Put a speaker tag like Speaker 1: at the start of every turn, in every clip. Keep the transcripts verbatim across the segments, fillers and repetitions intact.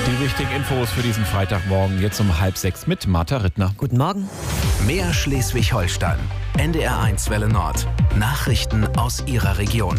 Speaker 1: Die wichtigen Infos für diesen Freitagmorgen jetzt um halb sechs mit Martha Rittner.
Speaker 2: Guten Morgen.
Speaker 3: Mehr Schleswig-Holstein. N D R eins Welle Nord. Nachrichten aus Ihrer Region.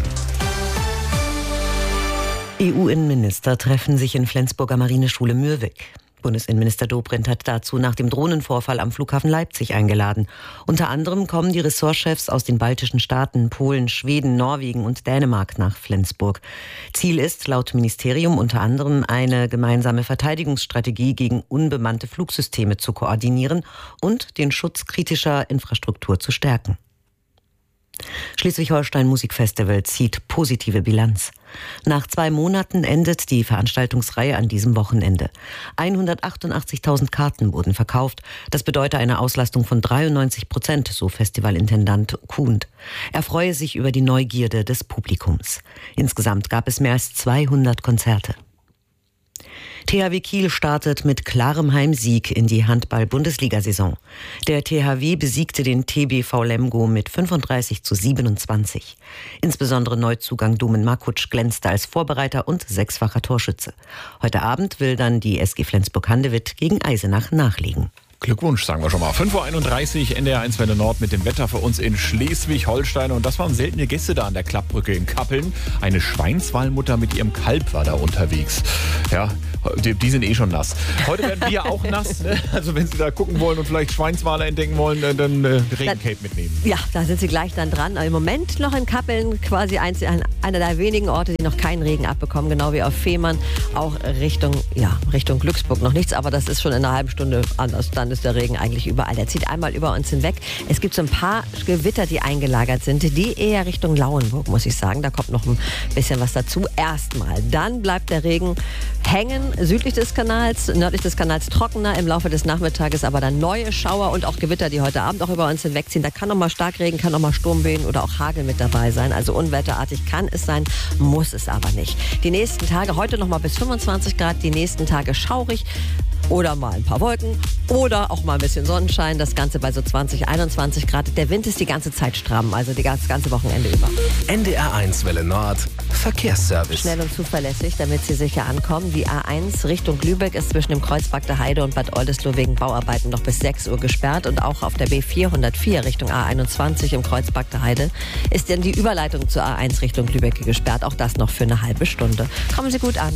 Speaker 2: E U-Innenminister treffen sich in Flensburger Marineschule Mürwik. Bundesinnenminister Dobrindt hat dazu nach dem Drohnenvorfall am Flughafen Leipzig eingeladen. Unter anderem kommen die Ressortchefs aus den baltischen Staaten, Polen, Schweden, Norwegen und Dänemark nach Flensburg. Ziel ist laut Ministerium unter anderem eine gemeinsame Verteidigungsstrategie gegen unbemannte Flugsysteme zu koordinieren und den Schutz kritischer Infrastruktur zu stärken. Schleswig-Holstein Musikfestival zieht positive Bilanz. Nach zwei Monaten endet die Veranstaltungsreihe an diesem Wochenende. hundertachtundachtzigtausend Karten wurden verkauft. Das bedeutet eine Auslastung von dreiundneunzig Prozent, so Festivalintendant Kuhnt. Er freue sich über die Neugierde des Publikums. Insgesamt gab es mehr als zweihundert Konzerte. T H W Kiel startet mit klarem Heimsieg in die Handball-Bundesliga-Saison. Der T H W besiegte den T B V Lemgo mit fünfunddreißig zu siebenundzwanzig. Insbesondere Neuzugang Domen Markuc glänzte als Vorbereiter und sechsfacher Torschütze. Heute Abend will dann die S G Flensburg-Handewitt gegen Eisenach nachlegen.
Speaker 1: Glückwunsch, sagen wir schon mal. fünf Uhr einunddreißig, N D R eins Welle Nord mit dem Wetter für uns in Schleswig-Holstein. Und das waren seltene Gäste da an der Klappbrücke in Kappeln. Eine Schweinswalmutter mit ihrem Kalb war da unterwegs. Ja, die, die sind eh schon nass. Heute werden wir auch nass. Ne? Also wenn Sie da gucken wollen und vielleicht Schweinswale entdecken wollen, dann äh, Regencape mitnehmen.
Speaker 4: Ja, da sind Sie gleich dann dran. Im Moment noch in Kappeln quasi eins, ein, einer der wenigen Orte, die noch keinen Regen abbekommen. Genau wie auf Fehmarn. Auch Richtung, ja, Richtung Glücksburg noch nichts. Aber das ist schon in einer halben Stunde anders. Dann ist der Regen eigentlich überall. Der zieht einmal über uns hinweg. Es gibt so ein paar Gewitter, die eingelagert sind, die eher Richtung Lauenburg, muss ich sagen. Da kommt noch ein bisschen was dazu. Erstmal. Dann bleibt der Regen hängen südlich des Kanals, nördlich des Kanals trockener. Im Laufe des Nachmittages aber dann neue Schauer und auch Gewitter, die heute Abend auch über uns hinwegziehen. Da kann noch mal Starkregen, kann noch mal Sturm wehen oder auch Hagel mit dabei sein. Also unwetterartig kann es sein, muss es aber nicht. Die nächsten Tage, heute noch mal bis fünfundzwanzig Grad, die nächsten Tage schaurig. Oder mal ein paar Wolken oder auch mal ein bisschen Sonnenschein. Das Ganze bei so zwanzig, einundzwanzig Grad. Der Wind ist die ganze Zeit stramm, also die ganze, das ganze Wochenende über.
Speaker 3: N D R eins Welle Nord. Verkehrsservice.
Speaker 4: Schnell und zuverlässig, damit Sie sicher ankommen. Die A eins Richtung Lübeck ist zwischen dem Kreuzberg der Heide und Bad Oldesloe wegen Bauarbeiten noch bis sechs Uhr gesperrt. Und auch auf der B vierhundertvier Richtung A einundzwanzig im Kreuzberg der Heide ist dann die Überleitung zur A eins Richtung Lübeck gesperrt. Auch das noch für eine halbe Stunde. Kommen Sie gut an.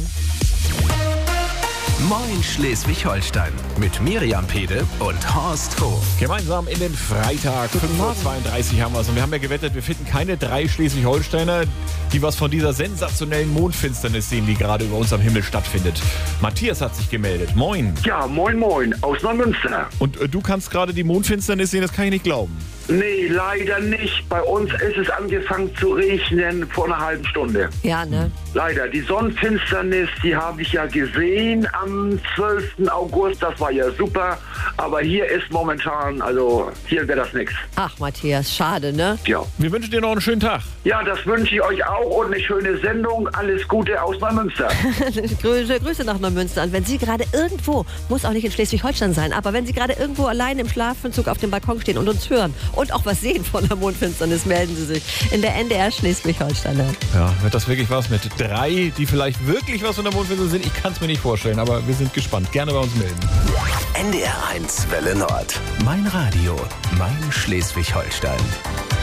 Speaker 3: Moin Schleswig-Holstein mit Miriam Pede und Horst Hof.
Speaker 1: Gemeinsam in den Freitag, fünf Uhr zweiunddreißig haben wir es. Und wir haben ja gewettet, wir finden keine drei Schleswig-Holsteiner, die was von dieser sensationellen Mondfinsternis sehen, die gerade über uns am Himmel stattfindet. Matthias hat sich gemeldet. Moin.
Speaker 5: Ja, moin moin, aus Neumünster.
Speaker 1: Und äh, du kannst gerade die Mondfinsternis sehen, das kann ich nicht glauben.
Speaker 5: Nee, leider nicht. Bei uns ist es angefangen zu regnen vor einer halben Stunde.
Speaker 4: Ja, ne?
Speaker 5: Leider. Die Sonnenfinsternis, die habe ich ja gesehen am zwölften August. Das war ja super. Aber hier ist momentan, also hier wäre das nichts.
Speaker 4: Ach, Matthias, schade, ne?
Speaker 5: Ja.
Speaker 1: Wir wünschen dir noch einen schönen Tag.
Speaker 5: Ja, das wünsche ich euch auch und eine schöne Sendung. Alles Gute aus Neumünster.
Speaker 4: Grüße, Grüße nach Neumünster. Und wenn Sie gerade irgendwo, muss auch nicht in Schleswig-Holstein sein, aber wenn Sie gerade irgendwo allein im Schlafanzug auf dem Balkon stehen und uns hören und auch was sehen von der Mondfinsternis, melden Sie sich in der N D R Schleswig-Holsteiner.
Speaker 1: Ja, wird das wirklich was mit drei, die vielleicht wirklich was von der Mondfinsternis sind? Ich kann es mir nicht vorstellen, aber wir sind gespannt. Gerne bei uns melden.
Speaker 3: N D R eins Welle Nord. Mein Radio, mein Schleswig-Holstein.